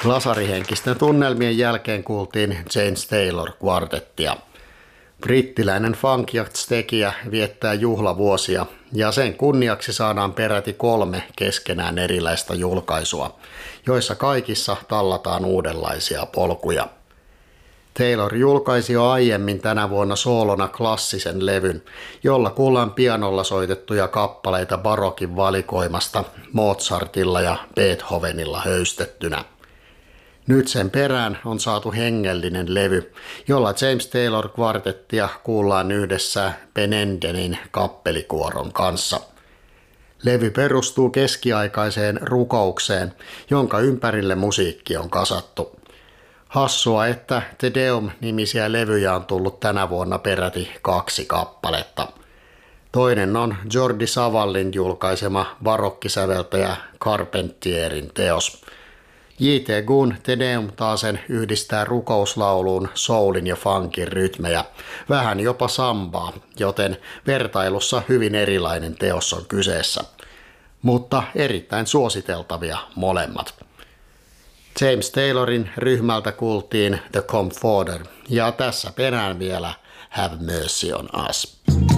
Lasarihenkisten tunnelmien jälkeen kuultiin James Taylor Quartettia. Brittiläinen funk-tekijä viettää juhlavuosia ja sen kunniaksi saadaan peräti 3 keskenään erilaista julkaisua, joissa kaikissa tallataan uudenlaisia polkuja. Taylor julkaisi jo aiemmin tänä vuonna soolona klassisen levyn, jolla kuullaan pianolla soitettuja kappaleita barokin valikoimasta Mozartilla ja Beethovenilla höystettynä. Nyt sen perään on saatu hengellinen levy, jolla James Taylor Quartettia kuullaan yhdessä Benendenin kappelikuoron kanssa. Levy perustuu keskiaikaiseen rukoukseen, jonka ympärille musiikki on kasattu. Hassua, että Te Deum-nimisiä levyjä on tullut tänä vuonna peräti 2 kappaletta. Toinen on Jordi Savallin julkaisema barokkisäveltäjä Carpentierin teos. J.T. Gunn Te Deum taasen yhdistää rukouslauluun soulin ja funkin rytmejä, vähän jopa sambaa, joten vertailussa hyvin erilainen teos on kyseessä. Mutta erittäin suositeltavia molemmat. James Taylorin ryhmältä kuultiin The Comforter ja tässä perään vielä Have Mercy on Us.